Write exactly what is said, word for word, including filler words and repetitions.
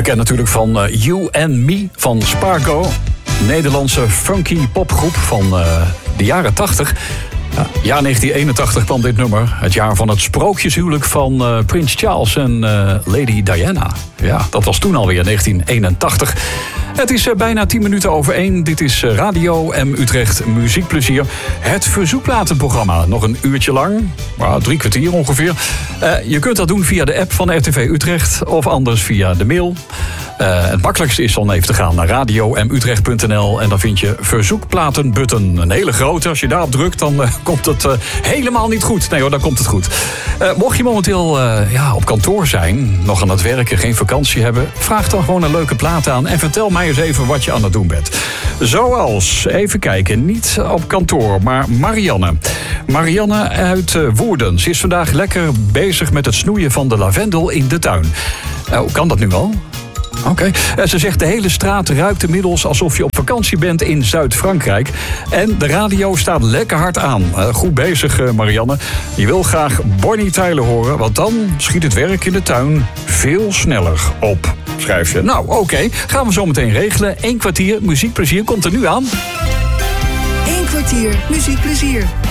Bekend natuurlijk van uh, You and Me van Spargo. Nederlandse funky popgroep van uh, de jaren tachtig. Ja, jaar negentien eenentachtig kwam dit nummer. Het jaar van het sprookjeshuwelijk van uh, Prins Charles en uh, Lady Diana. Ja, dat was toen alweer negentien eenentachtig. Het is uh, bijna tien minuten over één. Dit is uh, Radio M Utrecht Muziekplezier. Het verzoekplatenprogramma. Nog een uurtje lang. Uh, drie kwartier ongeveer. Uh, je kunt dat doen via de app van R T V Utrecht. Of anders via de mail. Uh, het makkelijkste is dan even te gaan naar radio m utrecht punt n l. En dan vind je verzoekplatenbutton. Een hele grote. Als je daarop drukt, dan uh, komt het uh, helemaal niet goed. Nee hoor, dan komt het goed. Uh, mocht je momenteel uh, ja, op kantoor zijn, nog aan het werken, geen vakantie hebben, vraag dan gewoon een leuke plaat aan en vertel mij eens even wat je aan het doen bent. Zoals, even kijken, niet op kantoor, maar Marianne. Marianne uit uh, Woerden. Ze is vandaag lekker bezig met het snoeien van de lavendel in de tuin. Uh, hoe kan dat nu al? Oké. Okay. Ze zegt de hele straat ruikt inmiddels alsof je op vakantie bent in Zuid-Frankrijk. En de radio staat lekker hard aan. Uh, goed bezig, uh, Marianne. Je wil graag Bonnie Tyler horen, want dan schiet het werk in de tuin veel sneller op. Schrijf je. Nou, oké. Okay. Gaan we zo meteen regelen. Eén kwartier muziekplezier komt er nu aan. Eén kwartier muziekplezier.